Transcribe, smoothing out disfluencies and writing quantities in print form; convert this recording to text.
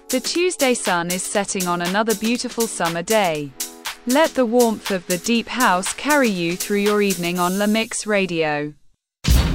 The Tuesday sun is setting on another beautiful summer day. Let the warmth of the deep house carry you through your evening on La Mix Radio.